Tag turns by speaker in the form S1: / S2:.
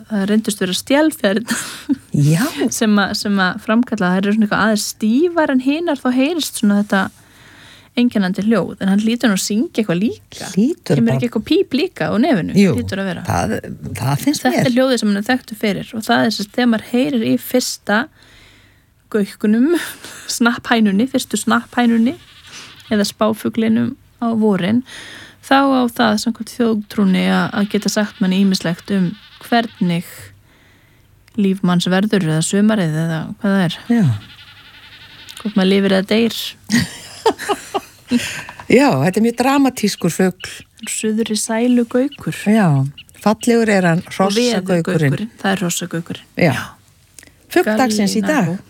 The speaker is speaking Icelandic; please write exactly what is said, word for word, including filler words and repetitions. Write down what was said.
S1: það reyndust vera stjálfjörn sem, sem að framkalla, það eru svona eitthvað aðeins stífar en hinar, þá heyrist svona þetta einkennandi hljóð, en hann lítur nú að syngja eitthvað líka.
S2: Lítur
S1: bara. Kemur ekki eitthvað píp líka á nefinu?
S2: Jú,
S1: lítur að vera.
S2: Það, það finnst
S1: þetta
S2: mér.
S1: Þetta er hljóðið sem hann er þekktu fyrir og það er þess að þegar maður heyrir í fyrsta gaukunum, snapphænunni, fyrstu snapphænunni eða spáfuglinum á vorin, þá á það samkvæmt þjóðtrúnni að geta sagt manni ýmislegt um hvernig lífmanns verður eða sumarið eða hvað það er.
S2: Já.
S1: Hvort maður lifir eða deyr.
S2: Já, þetta er mjög dramatískur fugl.
S1: Suðri sælu gaukur.
S2: Já, fallegur er hann hrossagaukurinn.
S1: Það er hrossagaukurinn.
S2: Já. Fugl dagsins í dag.